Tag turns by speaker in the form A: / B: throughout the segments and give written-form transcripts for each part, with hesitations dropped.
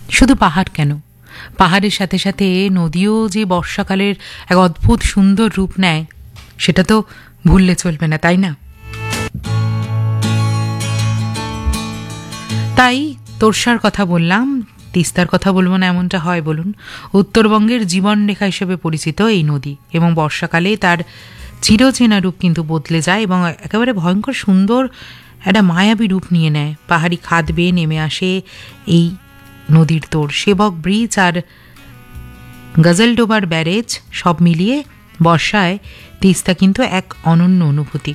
A: শুধু পাহাড় কেন, পাহাড়ের সাথে সাথে নদীও যে বর্ষাকালের এক অদ্ভুত সুন্দর রূপ নেয় সেটা তো ভুললে চলবে না, তাই না? তাই তোরসার কথা বললাম, তিস্তার কথা বলবো না এমনটা হয় বলুন? উত্তরবঙ্গের জীবনরেখা হিসেবে পরিচিত এই নদী, এবং বর্ষাকালে তার চিরচেনা রূপ কিন্তু বদলে যায় এবং একেবারে ভয়ঙ্কর সুন্দর একটা মায়াবী রূপ নিয়ে নেয়। পাহাড়ি খাদ বেয়ে নেমে আসে এই নদীর তোর। সেবক ব্রিজ আর গজলডোবার ব্যারেজ সব মিলিয়ে বর্ষায় তিস্তা কিন্তু এক অনন্য অনুভূতি।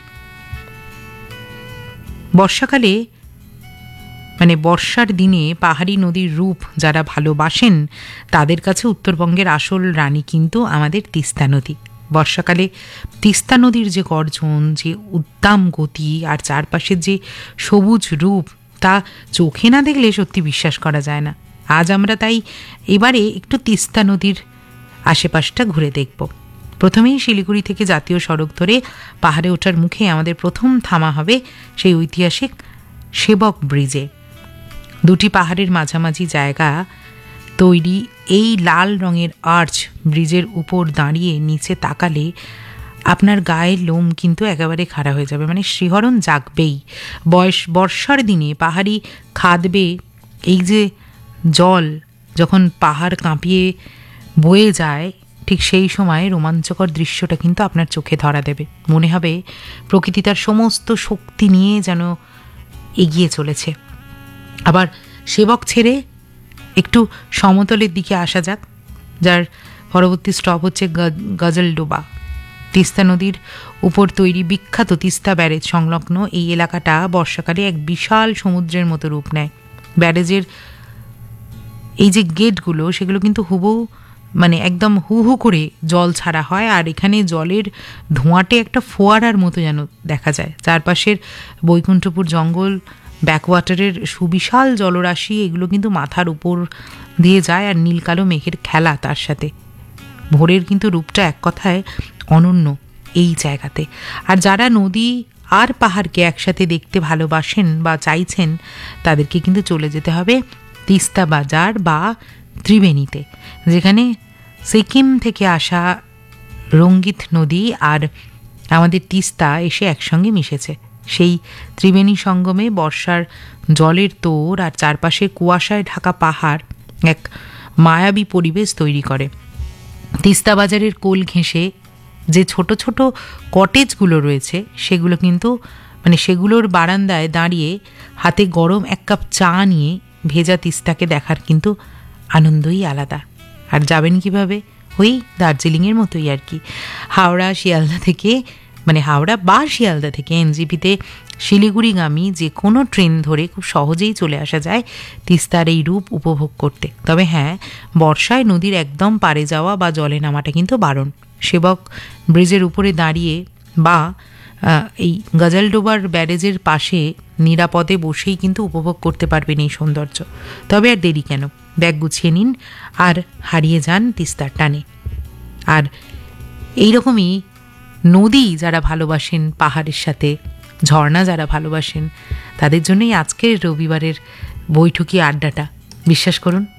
A: বর্ষাকালে মানে বর্ষার দিনে পাহাড়ি নদীর রূপ যারা ভালোবাসেন তাদের কাছে উত্তরবঙ্গের আসল রানী কিন্তু আমাদের তিস্তা নদী। বর্ষাকালে তিস্তা নদীর যে গর্জন, যে উদ্দাম গতি আর চারপাশের যে সবুজ রূপ, তা চোখে না দেখলে সত্যি বিশ্বাস করা যায় না। আজ আমরা তাই এবারে একটু তিস্তা নদীর আশেপাশটা ঘুরে দেখব। প্রথমেই শিলিগুড়ি থেকে জাতীয় সড়ক ধরে পাহাড়ে ওঠার মুখে আমাদের প্রথম থামা হবে সেই ঐতিহাসিক সেবক ব্রিজে। দুটি পাহাড়ের মাঝামাঝি জায়গা তৈরি এই লাল রঙের আর্চ ব্রিজের উপর দাঁড়িয়ে নিচে তাকালে আপনার গায়ের লোম কিন্তু একেবারে খাড়া হয়ে যাবে, মানে শিহরণ জাগবেই। বর্ষার দিনে পাহাড়ি খাদ বেয়ে এই যে জল যখন পাহাড় কাঁপিয়ে বয়ে যায়, ঠিক সেই সময় রোমাঞ্চকর দৃশ্যটা কিন্তু আপনার চোখে ধরা দেবে। মনে হবে প্রকৃতি তার সমস্ত শক্তি নিয়ে যেন এগিয়ে চলেছে। আবার সেবক ছেড়ে একটু সমতলের দিকে আসা যাক, যার পরবর্তী স্টপ হচ্ছে গজলডোবা। তিস্তা নদীর উপর তৈরি বিখ্যাত তিস্তা ব্যারেজ সংলগ্ন এই এলাকাটা বর্ষাকালে এক বিশাল সমুদ্রের মতো রূপ নেয়। ব্যারেজের এই যে গেটগুলো সেগুলো কিন্তু হুবহু মানে একদম হু হু করে জল ছাড়া হয়, আর এখানে জলের ধোঁয়াটে একটা ফোয়ারার মতো যেন দেখা যায়। চারপাশের বৈকুণ্ঠপুর জঙ্গল, ব্যাকওয়াটারের সুবিশাল জলরাশি, এগুলো কিন্তু মাথার উপর দিয়ে যায়, আর নীলকালো মেঘের খেলা তার সাথে। ভোরের কিন্তু রূপটা এক কথায় অনন্য এই জায়গাতে। আর যারা নদী আর পাহাড়কে একসাথে দেখতে ভালোবাসেন বা চাইছেন তাদেরকে কিন্তু চলে যেতে হবে তিস্তা বাজার বা ত্রিবেণীতে, যেখানে সিকিম থেকে আসা রঙ্গিত নদী আর আমাদের তিস্তা এসে একসঙ্গে মিশেছে। সেই ত্রিবেণী সঙ্গমে বর্ষার জলের তোর আর চারপাশে কুয়াশায় ঢাকা পাহাড় এক মায়াবী পরিবেশ তৈরি করে। তিস্তা বাজারের কোল ঘেঁষে যে ছোট ছোট কটেজগুলো রয়েছে সেগুলো কিন্তু মানে সেগুলোর বারান্দায় দাঁড়িয়ে হাতে গরম এক কাপ চা নিয়ে ভেজা তিস্তাকে দেখার কিন্তু আনন্দই আলাদা। আর যাবেন কিভাবে? ওই দার্জিলিংয়ের মতোই আর কি। হাওড়া বা শিয়ালদা থেকে এনজিপিতে শিলিগুড়িগামী যে কোনো ট্রেন ধরে খুব সহজেই চলে আসা যায় তিস্তার এই রূপ উপভোগ করতে। তবে হ্যাঁ, বর্ষায় নদীর একদম পাড়ে যাওয়া বা জলে নামাটা কিন্তু বারণ। সেবক ব্রিজের উপরে দাঁড়িয়ে বা এই গজলডোবার ব্যারেজের পাশে নিরাপদে বসেই কিন্তু উপভোগ করতে পারবেন এই সৌন্দর্য। তবে আর দেরি কেন, ব্যাগ গুছিয়ে নিন আর হারিয়ে যান তিস্তার টানে। আর এইরকমই নদী যারা ভালোবাসেন, পাহাড়ের সাথে ঝর্ণা যারা ভালোবাসেন, তাদের জন্যই আজকের রবিবারের বৈঠকি আড্ডাটা। বিশ্বাস করুন